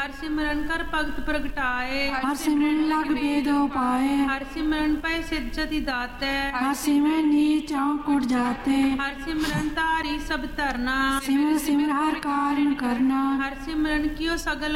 हर सिमरन कर भगत प्रगटाए, हर सिमरन लग भेद पाए, हर सिमरन पै सिद्ध जति दाते, हर सिमरन नीच कुट जाते, हर सिमरन तारी सब धरना, सिमर सिमर हर कारण करना, हर सिमरन कियो सगल